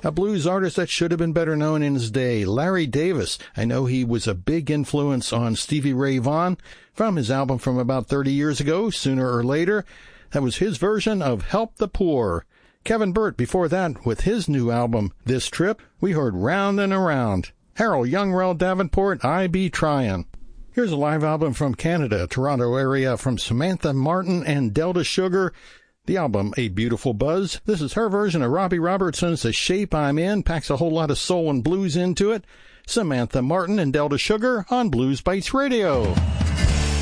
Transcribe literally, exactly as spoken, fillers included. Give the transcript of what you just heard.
A blues artist that should have been better known in his day, Larry Davis. I know he was a big influence on Stevie Ray Vaughan from his album from about thirty years ago, Sooner or Later. That was his version of Help the Poor. Kevin Burt before that with his new album, This Trip. We heard Round and Around. Harold Youngrell Davenport, I Be Tryin'. Here's a live album from Canada, Toronto area, from Samantha Martin and Delta Sugar. The album, A Beautiful Buzz. This is her version of Robbie Robertson's The Shape I'm In. Packs a whole lot of soul and blues into it. Samantha Martin and Delta Sugar on Blues Bites Radio.